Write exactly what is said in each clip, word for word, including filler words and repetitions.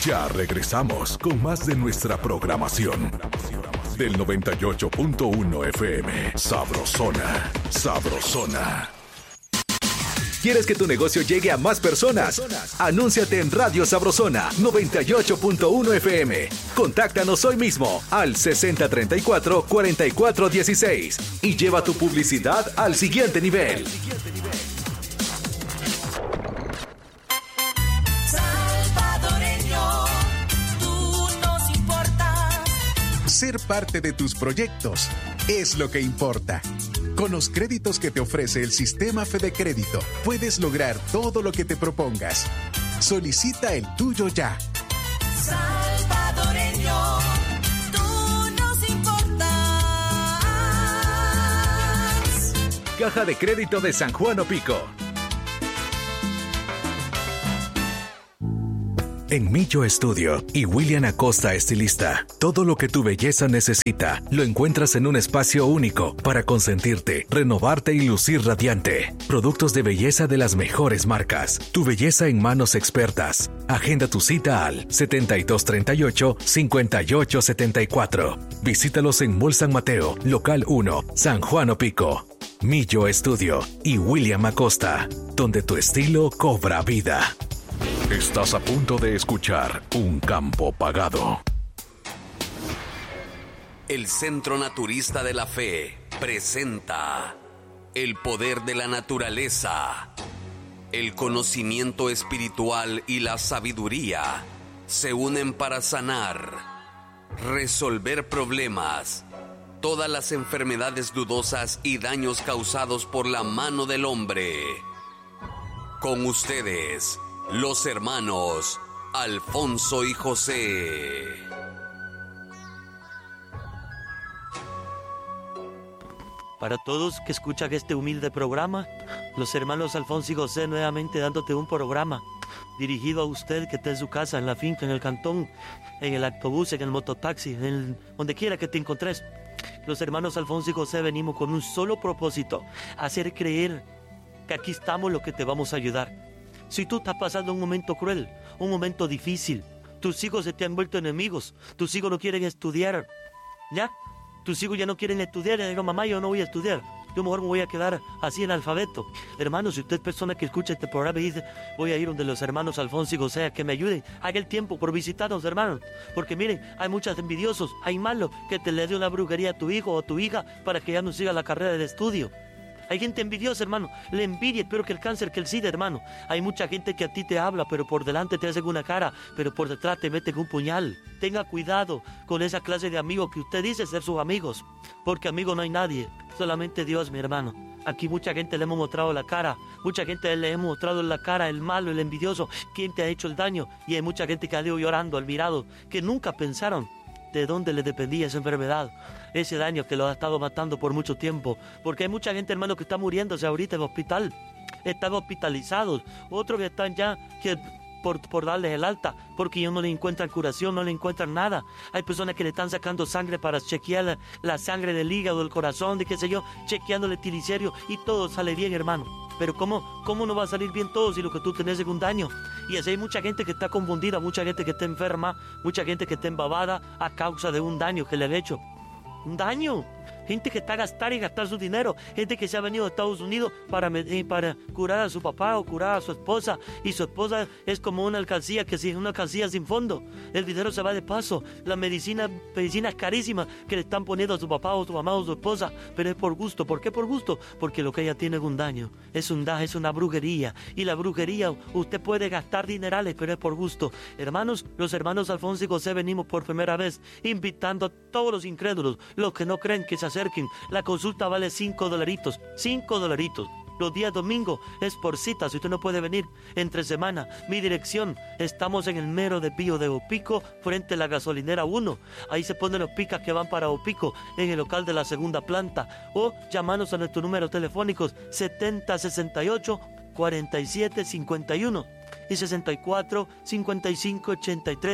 Ya regresamos con más de nuestra programación. Del noventa y ocho punto uno F M. Sabrosona, sabrosona. ¿Quieres que tu negocio llegue a más personas? Anúnciate en Radio Sabrosona noventa y ocho punto uno F M. Contáctanos hoy mismo al sesenta treinta y cuatro cuarenta y cuatro dieciséis y lleva tu publicidad al siguiente nivel. Salvadoreño, tú nos importas. Ser parte de tus proyectos es lo que importa. Con los créditos que te ofrece el sistema FedeCrédito, puedes lograr todo lo que te propongas. Solicita el tuyo ya. Salvadoreño, tú nos importas. Caja de Crédito de San Juan Opico. En Millo Estudio y William Acosta Estilista, todo lo que tu belleza necesita lo encuentras en un espacio único para consentirte, renovarte y lucir radiante. Productos de belleza de las mejores marcas. Tu belleza en manos expertas. Agenda tu cita al setenta y dos treinta y ocho cincuenta y ocho setenta y cuatro. Visítalos en Mall San Mateo, Local uno, San Juan Opico. Millo Estudio y William Acosta, donde tu estilo cobra vida. Estás a punto de escuchar Un Campo Pagado. El Centro Naturista de la Fe presenta el poder de la naturaleza. El conocimiento espiritual y la sabiduría se unen para sanar, resolver problemas, todas las enfermedades dudosas y daños causados por la mano del hombre. Con ustedes, los hermanos Alfonso y José. Para todos que escuchan este humilde programa, los hermanos Alfonso y José nuevamente dándote un programa dirigido a usted que está en su casa, en la finca, en el cantón, en el autobús, en el mototaxi, en el, donde quiera que te encontres. Los hermanos Alfonso y José venimos con un solo propósito: hacer creer que aquí estamos los que te vamos a ayudar. Si tú estás pasando un momento cruel, un momento difícil, tus hijos se te han vuelto enemigos, tus hijos no quieren estudiar, ¿ya? Tus hijos ya no quieren estudiar, y digo, mamá, yo no voy a estudiar, yo mejor me voy a quedar así en alfabeto. Hermanos, si usted es persona que escucha este programa y dice, voy a ir donde los hermanos Alfonso y José a que me ayuden, haga el tiempo por visitarnos, hermanos, porque miren, hay muchos envidiosos, hay malos que te le dé una brujería a tu hijo o a tu hija para que ya no siga la carrera de estudio. Hay gente envidiosa, hermano. La envidia es peor que el cáncer, que el SIDA, hermano. Hay mucha gente que a ti te habla, pero por delante te hacen una cara, pero por detrás te meten un puñal. Tenga cuidado con esa clase de amigos que usted dice ser sus amigos, porque amigo no hay nadie, solamente Dios, mi hermano. Aquí mucha gente le hemos mostrado la cara, mucha gente le hemos mostrado la cara, el malo, el envidioso, quién te ha hecho el daño, y hay mucha gente que ha ido llorando, admirado, que nunca pensaron de dónde le dependía esa enfermedad, ese daño que lo ha estado matando por mucho tiempo, porque hay mucha gente, hermano, que está muriéndose ahorita en el hospital, están hospitalizados, otros que están ya que por, por darles el alta, porque ellos no le encuentran curación, no le encuentran nada. Hay personas que le están sacando sangre para chequear la, la sangre del hígado, del corazón, de qué sé yo, chequeándole triglicéridos y todo sale bien, hermano. Pero ¿cómo, ¿cómo no va a salir bien todo si lo que tú tenés es un daño? Y así hay mucha gente que está confundida, mucha gente que está enferma, mucha gente que está embabada a causa de un daño que le han hecho. ¿Un daño? Gente que está a gastar y gastar su dinero. Gente que se ha venido a Estados Unidos para, para curar a su papá o curar a su esposa. Y su esposa es como una alcancía, que es una alcancía sin fondo. El dinero se va de paso. La medicina, medicina es carísima que le están poniendo a su papá o su mamá o su esposa. Pero es por gusto. ¿Por qué por gusto? Porque lo que ella tiene es un daño. Es un daño, es una brujería. Y la brujería, usted puede gastar dinerales, pero es por gusto. Hermanos, los hermanos Alfonso y José venimos por primera vez invitando a todos los incrédulos, los que no creen, que se acerquen. La consulta vale cinco dolaritos, cinco dolaritos. Los días domingo es por cita, si usted no puede venir entre semana. Mi dirección, estamos en el mero de Pío de Opico, frente a la gasolinera uno. Ahí se ponen los picas que van para Opico, en el local de la segunda planta. O llamanos a nuestros números telefónicos setenta sesenta y ocho cuarenta y siete cincuenta y uno y sesenta y cuatro cincuenta y cinco ochenta y tres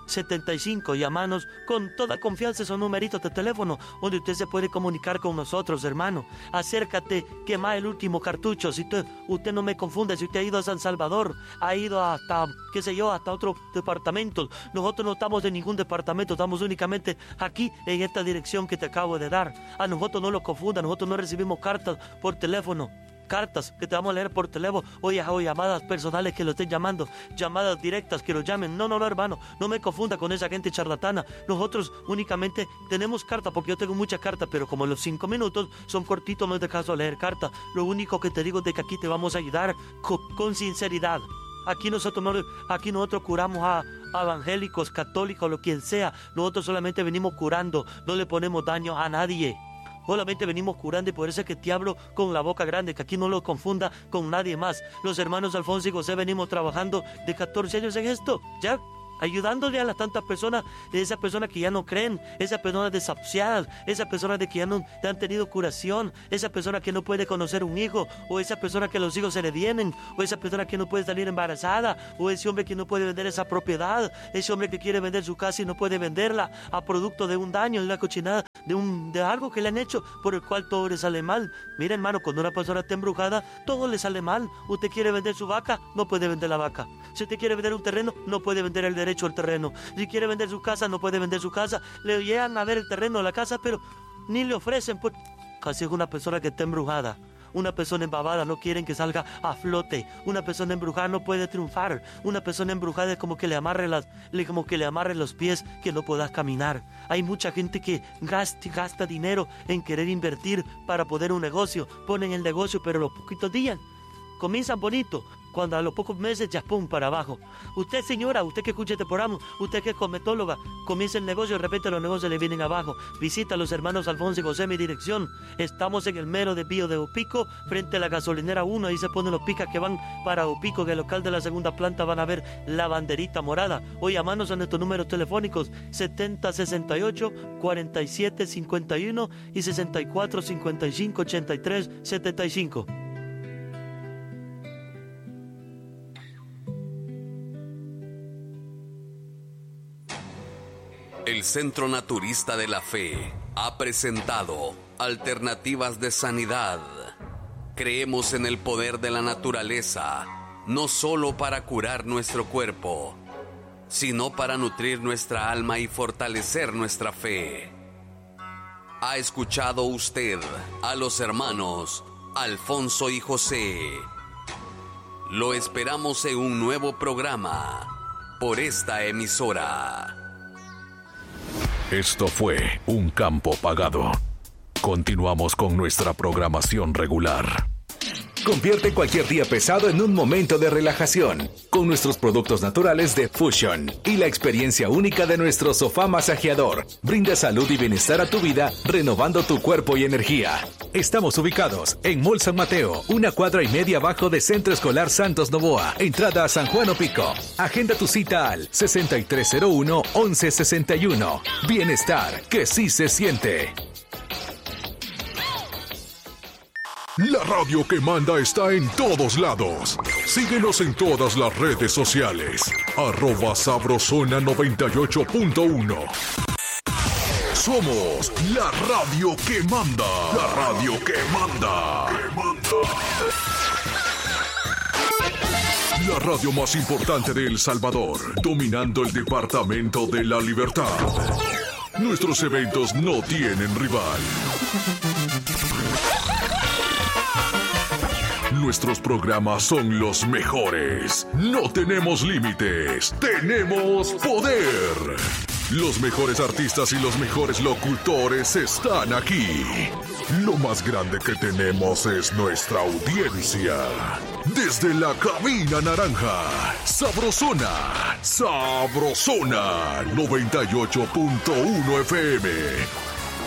setenta y cinco. Llamanos con toda confianza esos numeritos de teléfono donde usted se puede comunicar con nosotros, hermano. Acércate, quema el último cartucho. Si usted, usted no me confunde, si usted ha ido a San Salvador, ha ido hasta, qué sé yo, hasta otros departamentos. Nosotros no estamos en ningún departamento, estamos únicamente aquí en esta dirección que te acabo de dar. A nosotros no lo confunda, nosotros no recibimos cartas por teléfono. Cartas que te vamos a leer por teléfono, oye, o llamadas personales que lo estén llamando, llamadas directas que lo llamen. No, no, no, hermano, no me confunda con esa gente charlatana. Nosotros únicamente tenemos cartas, porque yo tengo muchas cartas, pero como los cinco minutos son cortitos, no es de caso leer cartas. Lo único que te digo es de que aquí te vamos a ayudar con, con sinceridad. Aquí nosotros, no, aquí nosotros curamos a, a evangélicos, católicos, lo quien sea. Nosotros solamente venimos curando, no le ponemos daño a nadie. Solamente venimos curando, y por eso es que te hablo con la boca grande, que aquí no lo confunda con nadie más. Los hermanos Alfonso y José venimos trabajando de catorce años en esto, ¿ya? Ayudándole a las tantas personas, de esas personas que ya no creen, esas personas desahuciadas, esas personas de que ya no han tenido curación, esas personas que no puede conocer un hijo, o esas personas que los hijos se le vienen, o esa persona que no puede salir embarazada, o ese hombre que no puede vender esa propiedad, ese hombre que quiere vender su casa y no puede venderla a producto de un daño, de una cochinada, de, un, de algo que le han hecho por el cual todo le sale mal. Mira, hermano, cuando una persona está embrujada, todo le sale mal. Usted quiere vender su vaca, no puede vender la vaca. Si usted quiere vender un terreno, no puede vender el derecho al terreno. Si quiere vender su casa, no puede vender su casa. Le llegan a ver el terreno, la casa, pero ni le ofrecen. Por... Casi es una persona que está embrujada. Una persona embabada no quieren que salga a flote. Una persona embrujada no puede triunfar. Una persona embrujada es como que le amarre las, como que le amarre los pies, que no puedas caminar. Hay mucha gente que gasta, gasta dinero en querer invertir para poder un negocio. Ponen el negocio, pero los poquitos días comienzan bonito, cuando a los pocos meses ya pum para abajo. Usted, señora, usted que escucha este programa, usted que es cosmetóloga, comienza el negocio y de repente los negocios le vienen abajo. Visita a los hermanos Alfonso y José, mi dirección. Estamos en el mero desvío de Opico, frente a la gasolinera uno. Ahí se ponen los picas que van para Opico. En el local de la segunda planta van a ver la banderita morada. O llamanos a nuestros números telefónicos setenta sesenta y ocho cuarenta y siete cincuenta y uno y sesenta y cuatro cincuenta y cinco ochenta y tres setenta y cinco. El Centro Naturista de la Fe ha presentado Alternativas de Sanidad. Creemos en el poder de la naturaleza, no solo para curar nuestro cuerpo, sino para nutrir nuestra alma y fortalecer nuestra fe. ¿Ha escuchado usted a los hermanos Alfonso y José? Lo esperamos en un nuevo programa por esta emisora. Esto fue Un Campo Pagado. Continuamos con nuestra programación regular. Convierte cualquier día pesado en un momento de relajación con nuestros productos naturales de Fusion y la experiencia única de nuestro sofá masajeador. Brinda salud y bienestar a tu vida, renovando tu cuerpo y energía. Estamos ubicados en Mall San Mateo, una cuadra y media abajo de Centro Escolar Santos Novoa, entrada a San Juan Opico. Agenda tu cita al sesenta y tres cero uno once sesenta y uno. Bienestar que sí se siente. La radio que manda está en todos lados. Síguenos en todas las redes sociales. Arroba Sabrosona noventa y ocho punto uno. Somos la radio que manda. La radio que manda. Que manda. La radio más importante de El Salvador, dominando el departamento de la Libertad. Nuestros eventos no tienen rival. Nuestros programas son los mejores. No tenemos límites. Tenemos poder. Los mejores artistas y los mejores locutores están aquí. Lo más grande que tenemos es nuestra audiencia. Desde la cabina naranja, Sabrosona, Sabrosona noventa y ocho punto uno F M.